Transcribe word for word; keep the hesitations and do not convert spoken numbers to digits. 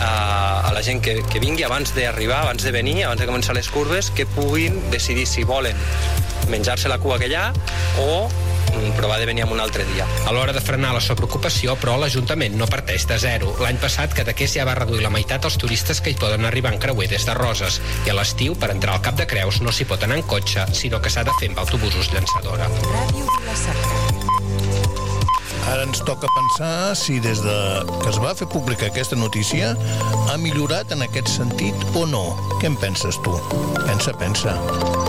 a, a la gent que, que vingui abans d'arribar, abans de venir, abans de començar les curves, que puguin decidir si volen menjar-se la cua que hi ha o provar de venir en un altre dia. A l'hora de frenar la sobreocupació, però, l'Ajuntament no parteix de zero. L'any passat, Cadaqués ja va reduir la meitat els turistes que hi poden arribar en creuer des de Roses, i a l'estiu, per entrar al Cap de Creus, no s'hi pot anar en cotxe, sinó que s'ha de fer amb autobusos llançadora. Ràdio Vila-sacra. Ara ens toca pensar si des de que es va fer pública aquesta notícia ha millorat en aquest sentit o no. Què en penses tu? Pensa, pensa.